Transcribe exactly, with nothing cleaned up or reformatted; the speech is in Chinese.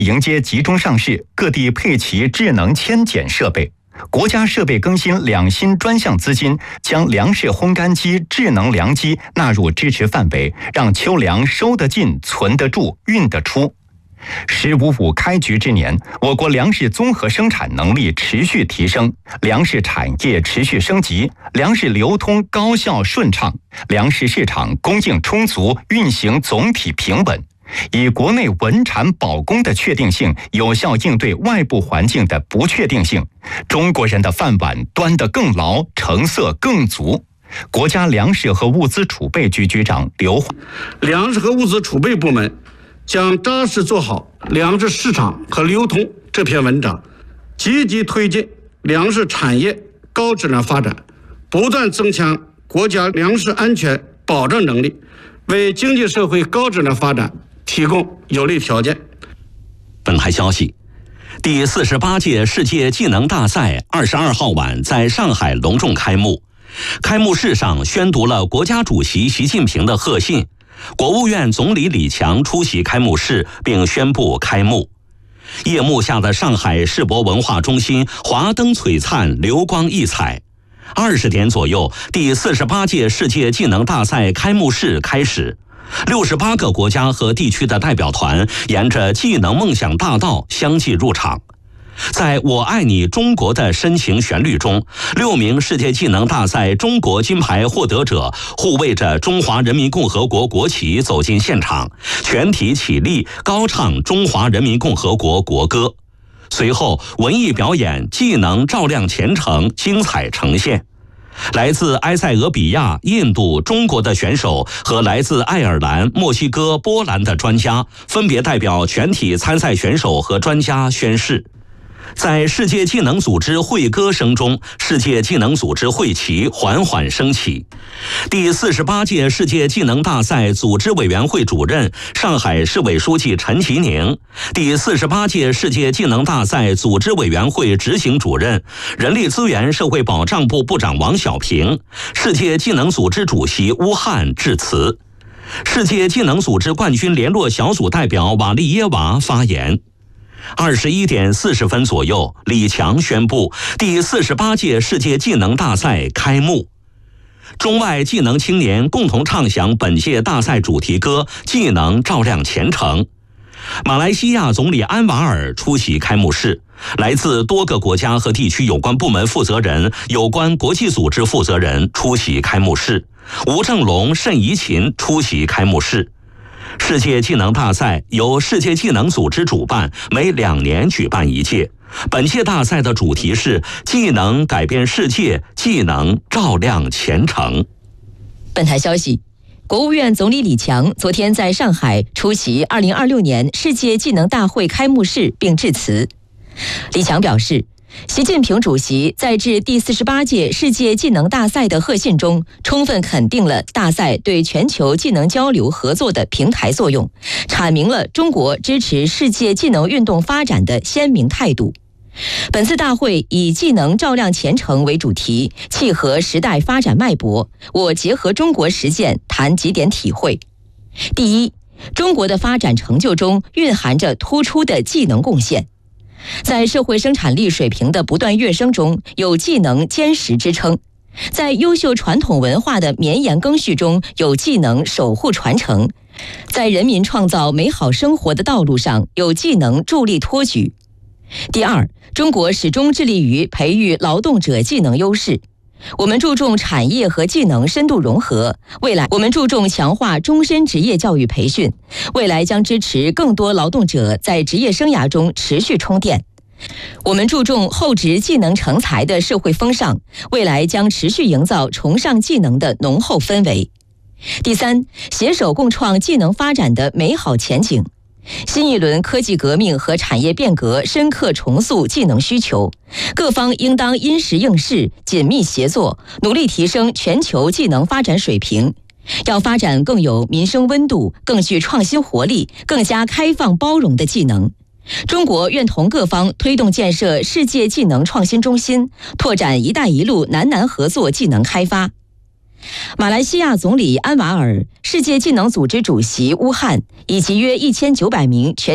迎接集中上市，各地配齐智能铅检设备。国家设备更新两新专项资金，将粮食烘干机、智能粮机纳入支持范围，让秋粮收得进、存得住、运得出。十五五开局之年，我国粮食综合生产能力持续提升，粮食产业持续升级，粮食流通高效顺畅，粮食市场供应充足，运行总体平稳。以国内稳产保供的确定性，有效应对外部环境的不确定性，中国人的饭碗端得更牢，成色更足。国家粮食和物资储备局局长刘华， 粮食和物资储备部门将扎实做好粮食市场和流通这篇文章，积极推进粮食产业高质量发展，不断增强国家粮食安全保障能力，为经济社会高质量发展提供有利条件。 本台消息，第四十八届世界技能大赛二十二号晚在上海隆重开幕。开幕式上宣读了国家主席习近平的贺信，国务院总理李强出席开幕式并宣布开幕。夜幕下的上海世博文化中心华灯璀璨，流光溢彩。二十点左右，第四十八届世界技能大赛开幕式开始。六十八个国家和地区的代表团沿着技能梦想大道相继入场。在我爱你中国的深情旋律中，六名世界技能大赛中国金牌获得者护卫着中华人民共和国国旗走进现场，全体起立高唱中华人民共和国国歌。随后文艺表演技能照亮前程精彩呈现。来自埃塞俄比亚、印度、中国的选手和来自爱尔兰、墨西哥、波兰的专家分别代表全体参赛选手和专家宣誓。在世界技能组织会歌声中，世界技能组织会旗缓缓升起。第四十八届世界技能大赛组织委员会主任、上海市委书记陈吉宁，第四十八届世界技能大赛组织委员会执行主任、人力资源社会保障部部长王小平，世界技能组织主席乌汉致辞。世界技能组织冠军联络小组代表瓦利耶娃发言。二十一点四十分左右，李强宣布第四十八届世界技能大赛开幕。中外技能青年共同唱响本届大赛主题歌《技能照亮前程》。马来西亚总理安瓦尔出席开幕式，来自多个国家和地区有关部门负责人、有关国际组织负责人出席开幕式。吴正龙、谌怡琴出席开幕式。世界技能大赛由世界技能组织主办，每两年举办一届。本届大赛的主题是技能改变世界，技能照亮前程。 本台消息，国务院总理李强昨天在上海出席二零二六年世界技能大会开幕式并致辞。李强表示，习近平主席在致第四十八届世界技能大赛的贺信中，充分肯定了大赛对全球技能交流合作的平台作用，阐明了中国支持世界技能运动发展的鲜明态度。本次大会以技能照亮前程为主题，契合时代发展脉搏，我结合中国实践谈几点体会。第一，中国的发展成就中蕴含着突出的技能贡献。在社会生产力水平的不断跃升中，有技能坚实支撑；在优秀传统文化的绵延更续中，有技能守护传承；在人民创造美好生活的道路上，有技能助力托举。第二，中国始终致力于培育劳动者技能优势。我们注重产业和技能深度融合，未来我们注重强化终身职业教育培训，未来将支持更多劳动者在职业生涯中持续充电。我们注重厚植技能成才的社会风尚，未来将持续营造崇尚技能的浓厚氛围。第三，携手共创技能发展的美好前景。新一轮科技革命和产业变革深刻重塑技能需求，各方应当因时应势，紧密协作，努力提升全球技能发展水平。要发展更有民生温度、更具创新活力、更加开放包容的技能。中国愿同各方推动建设世界技能创新中心，拓展“一带一路”南南合作技能开发。马来西亚总理安瓦尔、世界技能组织主席乌汉以及约一千九百名全